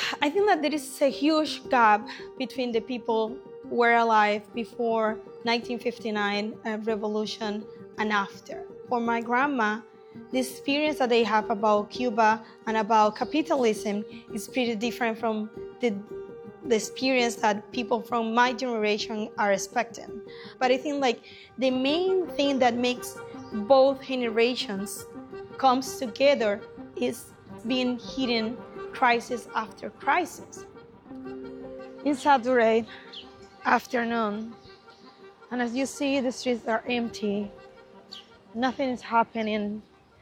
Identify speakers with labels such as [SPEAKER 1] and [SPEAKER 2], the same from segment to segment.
[SPEAKER 1] I think that there is a huge gap between the people who were alive before 1959 revolution and after. For my grandma, the experience that they have about Cuba and about capitalism is pretty different from the experience that people from my generation are expecting. But I think like the main thing that makes both generations comes together is being hidden crisis after crisis. It's Saturday afternoon, and as you see, the streets are empty. Nothing is happening.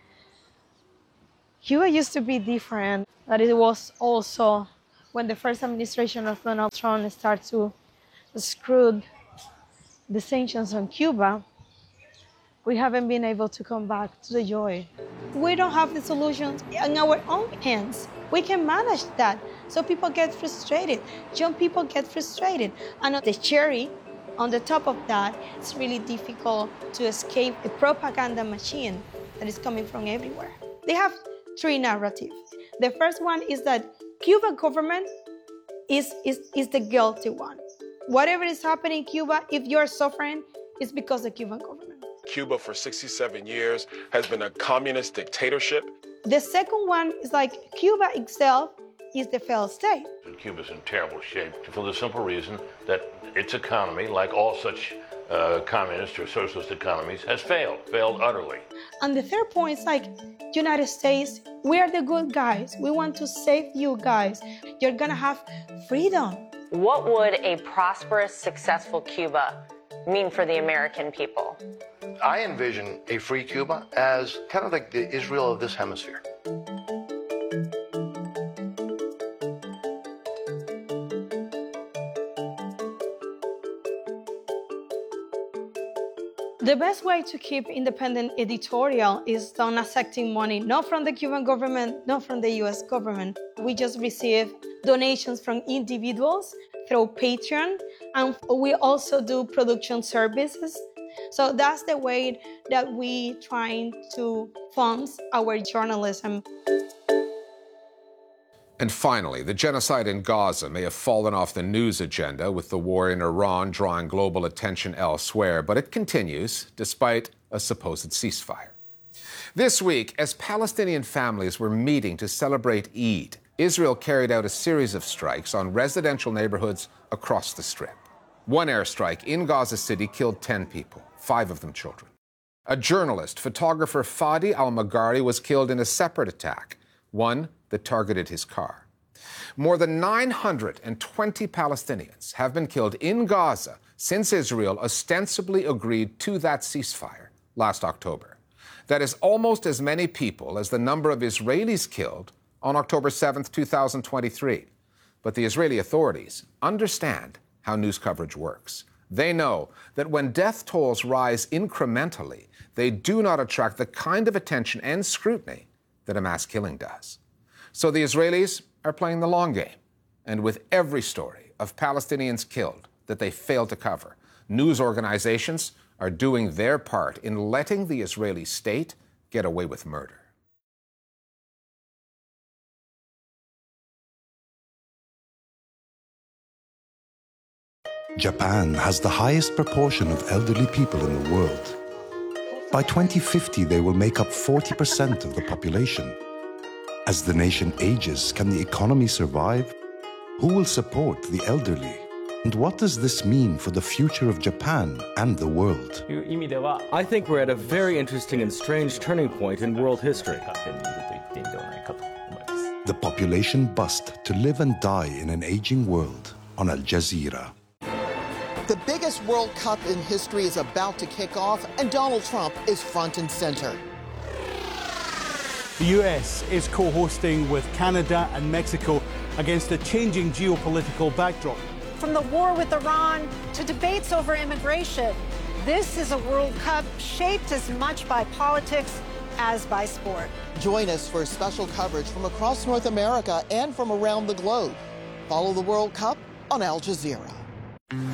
[SPEAKER 1] Cuba used to be different, but it was also when the first administration of Donald Trump started to screw the sanctions on Cuba. We haven't been able to come back to the joy. We don't have the solutions in our own hands. We can manage that. So people get frustrated. Young people get frustrated. And the cherry on the top of that, it's really difficult to escape the propaganda machine that is coming from everywhere. They have three narratives. The first one is that Cuban government is the guilty one. Whatever is happening in Cuba, if you're suffering, it's because of the Cuban government.
[SPEAKER 2] Cuba for 67 years has been a communist dictatorship.
[SPEAKER 1] The second one is like Cuba itself is the failed state.
[SPEAKER 3] Cuba's in terrible shape for the simple reason that its economy, like all such communist or socialist economies, has failed utterly.
[SPEAKER 1] And the third point is like United States, we are the good guys. We want to save you guys. You're gonna have freedom.
[SPEAKER 4] What would a prosperous, successful Cuba mean for the American people?
[SPEAKER 5] I envision a free Cuba as kind of like the Israel of this hemisphere.
[SPEAKER 1] The best way to keep independent editorial is not accepting money, not from the Cuban government, not from the US government. We just receive donations from individuals through Patreon, and we also do production services. So that's the way that we trying to fund our journalism.
[SPEAKER 6] And finally, the genocide in Gaza may have fallen off the news agenda with the war in Iran drawing global attention elsewhere, but it continues despite a supposed ceasefire. This week, as Palestinian families were meeting to celebrate Eid, Israel carried out a series of strikes on residential neighborhoods across the Strip. One airstrike in Gaza City killed 10 people, 5 of them children. A journalist, photographer Fadi al-Maghari, was killed in a separate attack, one that targeted his car. More than 920 Palestinians have been killed in Gaza since Israel ostensibly agreed to that ceasefire last October. That is almost as many people as the number of Israelis killed on October 7th, 2023. But the Israeli authorities understand how news coverage works. They know that when death tolls rise incrementally, they do not attract the kind of attention and scrutiny that a mass killing does. So the Israelis are playing the long game. And with every story of Palestinians killed that they fail to cover, news organizations are doing their part in letting the Israeli state get away with murder.
[SPEAKER 7] Japan has the highest proportion of elderly people in the world. By 2050, they will make up 40% of the population. As the nation ages, can the economy survive? Who will support the elderly? And what does this mean for the future of Japan and the world?
[SPEAKER 8] I think we're at a very interesting and strange turning point in world history.
[SPEAKER 7] The population bust to live and die in an aging world on Al Jazeera.
[SPEAKER 9] The biggest World Cup in history is about to kick off, and Donald Trump is front and center.
[SPEAKER 10] The US is co-hosting with Canada and Mexico against a changing geopolitical backdrop.
[SPEAKER 11] From the war with Iran to debates over immigration, this is a World Cup shaped as much by politics as by sport.
[SPEAKER 9] Join us for special coverage from across North America and from around the globe. Follow the World Cup on Al Jazeera.